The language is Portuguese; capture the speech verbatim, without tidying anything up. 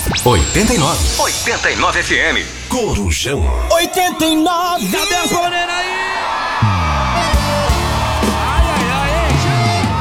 oitenta e nove. oitenta e nove F M. Corujão. oitenta e nove. Cadê as boleiras aí?